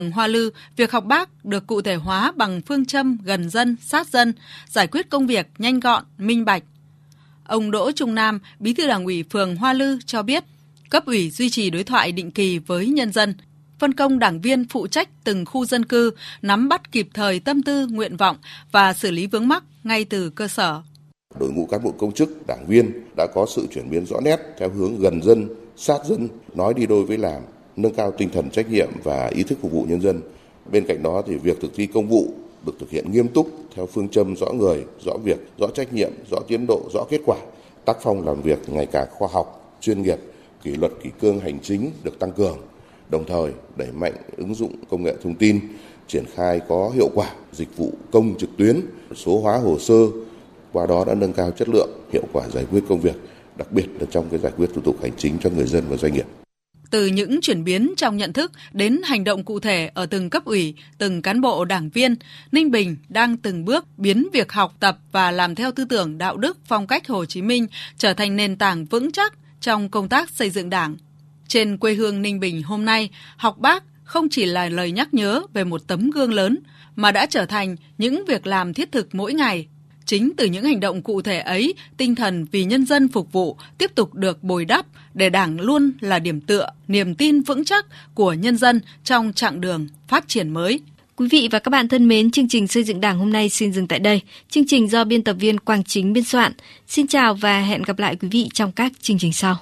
Hoa Lư, việc học bác được cụ thể hóa bằng phương châm gần dân, sát dân, giải quyết công việc nhanh gọn, minh bạch. Ông Đỗ Trung Nam, Bí thư Đảng ủy phường Hoa Lư cho biết, cấp ủy duy trì đối thoại định kỳ với nhân dân, phân công đảng viên phụ trách từng khu dân cư, nắm bắt kịp thời tâm tư, nguyện vọng và xử lý vướng mắc ngay từ cơ sở. Đội ngũ cán bộ công chức, đảng viên đã có sự chuyển biến rõ nét theo hướng gần dân, sát dân, nói đi đôi với làm, nâng cao tinh thần trách nhiệm và ý thức phục vụ nhân dân. Bên cạnh đó thì việc thực thi công vụ được thực hiện nghiêm túc theo phương châm rõ người, rõ việc, rõ trách nhiệm, rõ tiến độ, rõ kết quả. Tác phong làm việc ngày càng khoa học, chuyên nghiệp, kỷ luật kỷ cương hành chính được tăng cường. Đồng thời đẩy mạnh ứng dụng công nghệ thông tin, triển khai có hiệu quả dịch vụ công trực tuyến, số hóa hồ sơ, qua đó đã nâng cao chất lượng, hiệu quả giải quyết công việc, đặc biệt là trong cái giải quyết thủ tục hành chính cho người dân và doanh nghiệp. Từ những chuyển biến trong nhận thức đến hành động cụ thể ở từng cấp ủy, từng cán bộ đảng viên, Ninh Bình đang từng bước biến việc học tập và làm theo tư tưởng đạo đức phong cách Hồ Chí Minh trở thành nền tảng vững chắc trong công tác xây dựng Đảng. Trên quê hương Ninh Bình hôm nay, học bác không chỉ là lời nhắc nhớ về một tấm gương lớn, mà đã trở thành những việc làm thiết thực mỗi ngày. Chính từ những hành động cụ thể ấy, tinh thần vì nhân dân phục vụ tiếp tục được bồi đắp để Đảng luôn là điểm tựa, niềm tin vững chắc của nhân dân trong chặng đường phát triển mới. Quý vị và các bạn thân mến, chương trình Xây dựng Đảng hôm nay xin dừng tại đây. Chương trình do biên tập viên Quang Chính biên soạn. Xin chào và hẹn gặp lại quý vị trong các chương trình sau.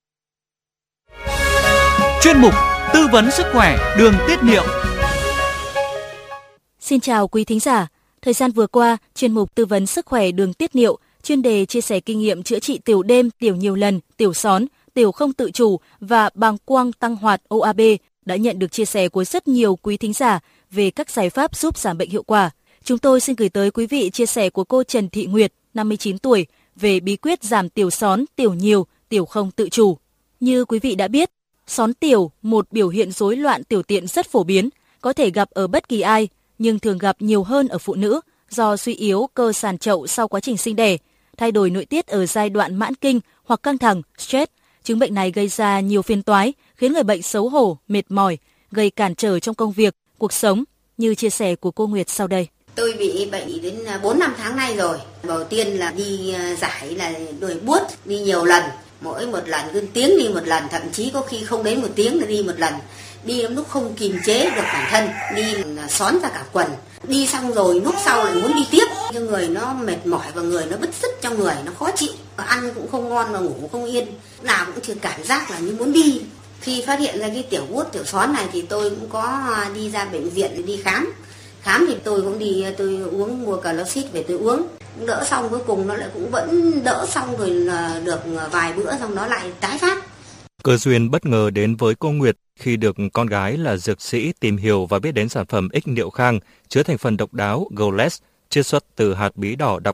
Chuyên mục Tư vấn sức khỏe đường tiết niệu. Xin chào quý thính giả. Thời gian vừa qua, chuyên mục Tư vấn sức khỏe đường tiết niệu, chuyên đề chia sẻ kinh nghiệm chữa trị tiểu đêm, tiểu nhiều lần, tiểu xón, tiểu không tự chủ và bàng quang tăng hoạt OAB đã nhận được chia sẻ của rất nhiều quý thính giả về các giải pháp giúp giảm bệnh hiệu quả. Chúng tôi xin gửi tới quý vị chia sẻ của cô Trần Thị Nguyệt, 59 tuổi, về bí quyết giảm tiểu xón, tiểu nhiều, tiểu không tự chủ. Như quý vị đã biết, xón tiểu, một biểu hiện rối loạn tiểu tiện rất phổ biến, có thể gặp ở bất kỳ ai, nhưng thường gặp nhiều hơn ở phụ nữ do suy yếu cơ sàn chậu sau quá trình sinh đẻ, thay đổi nội tiết ở giai đoạn mãn kinh hoặc căng thẳng, stress. Chứng bệnh này gây ra nhiều phiền toái, khiến người bệnh xấu hổ, mệt mỏi, gây cản trở trong công việc, cuộc sống, như chia sẻ của cô Nguyệt sau đây. Tôi bị bệnh đến 4-5 tháng nay rồi. Đầu tiên là đi giải là đuổi buốt, đi nhiều lần. Mỗi một lần cứ tiếng đi một lần, thậm chí có khi không đến một tiếng là đi một lần. Đi lúc không kiềm chế được bản thân, đi xón ra cả quần. Đi xong rồi lúc sau lại muốn đi tiếp. Cho người nó mệt mỏi và người nó bứt rứt trong người, nó khó chịu. Ăn cũng không ngon và ngủ không yên. Nào cũng chỉ cảm giác là như muốn đi. Khi phát hiện ra cái tiểu buốt, tiểu xón này thì tôi cũng có đi ra bệnh viện để đi khám. Khám thì tôi cũng đi, tôi uống mua Caloxit về tôi uống. Đỡ xong cuối cùng nó lại cũng vẫn đỡ xong rồi được vài bữa xong nó lại tái phát. Cơ duyên bất ngờ đến với cô Nguyệt khi được con gái là dược sĩ tìm hiểu và biết đến sản phẩm X Niệu Khang chứa thành phần độc đáo Goles chiết xuất từ hạt bí đỏ đặc